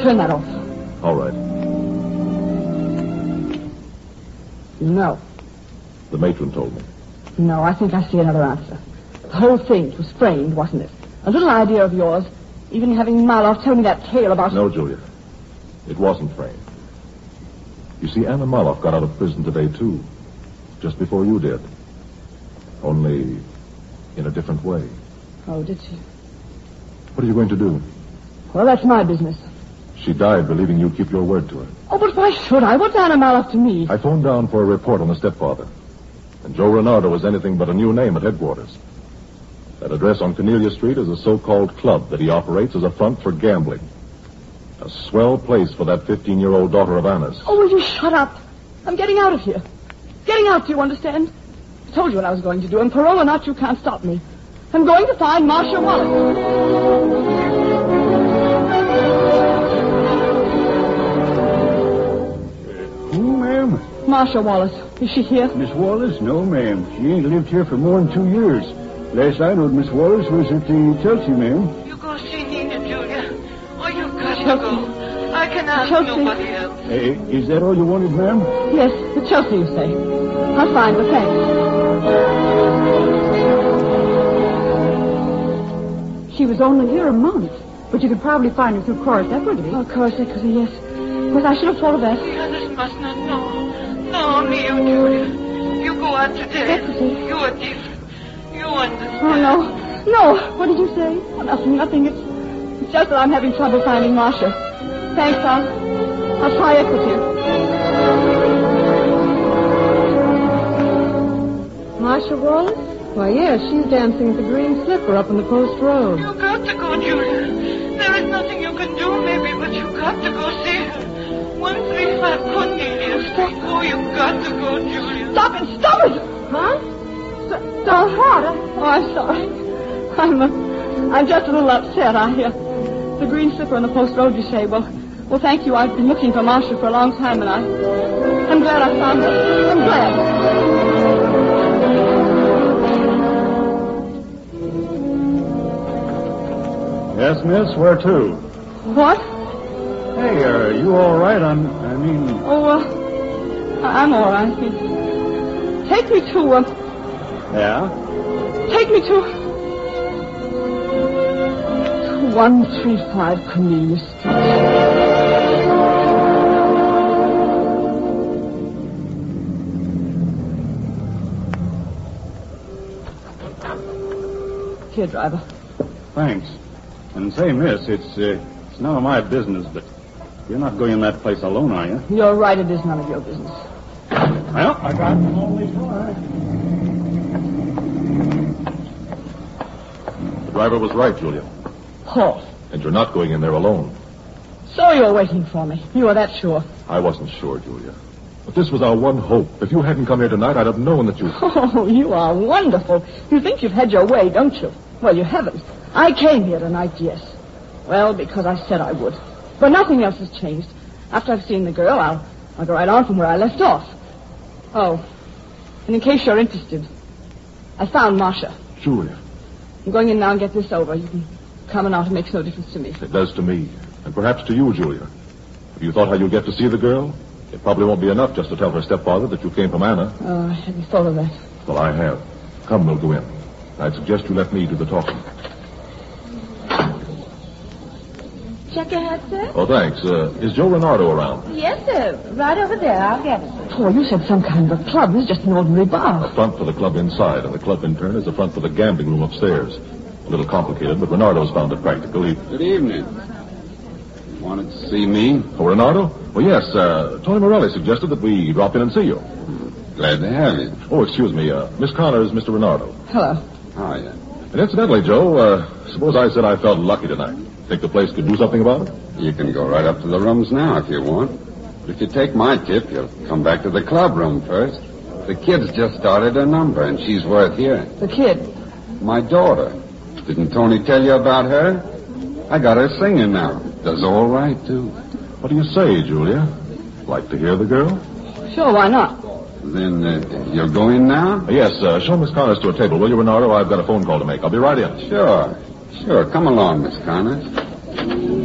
Turn that off. All right. No. The matron told me. No, I think I see another answer. The whole thing was framed, wasn't it? A little idea of yours, even having Maloff tell me that tale about... No, Julia. It wasn't framed. You see, Anna Maloff got out of prison today, too. Just before you did. Only in a different way. Oh, did she? What are you going to do? Well, that's my business. She died believing you'd keep your word to her. Oh, but why should I? What's Anna Maloff to me? I phoned down for a report on the stepfather. And Joe Renardo was anything but a new name at headquarters. That address on Cornelia Street is a so-called club that he operates as a front for gambling. A swell place for that 15-year-old daughter of Anna's. Oh, will you shut up? I'm getting out of here. Getting out, do you understand? I told you what I was going to do, and parole or not, you can't stop me. I'm going to find Marcia Wallace. Who, ma'am? Marcia Wallace. Is she here? Miss Wallace? No, ma'am. She ain't lived here for more than 2 years. Last I knowed, Miss Wallace was at the Chelsea, ma'am. You go see Nina, Julia. Oh, you got to go. I can ask nobody else. Is that all you wanted, ma'am? Yes, the Chelsea, you say. I'll find her, thanks. She was only here a month, but you could probably find her through Course Equity. Oh, Course Equity, yes. But I should have thought of that. The others must not know. No, only you, Julia. You go out today. Equity. You are different. You understand. Oh, no. No. What did you say? Oh, nothing. It's just that I'm having trouble finding Marcia. Thanks, I'll try Equity. Marcia Wallace? Why, yes, she's dancing at the Green Slipper up on the Post Road. You got to go, Julia. There is nothing you can do, maybe, but you got to go see her. 135 Cornelia Street. Oh, you got to go, Julia. Stop it! Huh? Don't hurt her. Oh, I'm sorry. I'm just a little upset. The Green Slipper on the Post Road, you say. Well, thank you. I've been looking for Marcia for a long time, and I'm glad I found her. I'm glad. Yes, miss. Where to? What? Hey, are you all right? I'm all right. Take me to, Yeah? Take me to 135 Cornelia Street. Here, driver. Thanks. And say, miss, it's none of my business, but you're not going in that place alone, are you? You're right, it is none of your business. Well, I got an only try. The driver was right, Julia. Paul. And you're not going in there alone. So you're waiting for me. You were that sure. I wasn't sure, Julia. But this was our one hope. If you hadn't come here tonight, I'd have known that you... Oh, you are wonderful. You think you've had your way, don't you? Well, you haven't. I came here tonight, yes. Well, because I said I would. But nothing else has changed. After I've seen the girl, I'll go right on from where I left off. Oh, and in case you're interested, I found Marcia. Julia. I'm going in now and get this over. You can come and out. It makes no difference to me. It does to me. And perhaps to you, Julia. Have you thought how you'll get to see the girl? It probably won't be enough just to tell her stepfather that you came from Anna. Oh, I hadn't thought of that. Well, I have. Come, we'll go in. I'd suggest you let me do the talking. Check your hat, sir? Oh, thanks. Is Joe Renardo around? Yes, sir. Right over there. I'll get it. Oh, you said some kind of a club. This is just an ordinary bar. A front for the club inside, and the club in turn is a front for the gambling room upstairs. A little complicated, but Renardo's found it practical. Good evening. Wanted to see me? Oh, Renardo? Well, yes. Tony Morelli suggested that we drop in and see you. Glad to have you. Oh, excuse me. Miss Connors, Mr. Renardo. Hello. How are you? And incidentally, Joe, suppose I said I felt lucky tonight. Think the place could do something about it? You can go right up to the rooms now if you want. But if you take my tip, you'll come back to the club room first. The kid's just started her number, and she's worth hearing. The kid? My daughter. Didn't Tony tell you about her? I got her singing now. Does all right, too. What do you say, Julia? Like to hear the girl? Sure, why not? Then you're going now? Yes, show Miss Connors to a table, will you, Renardo? I've got a phone call to make. I'll be right in. Sure. Come along, Miss Connors.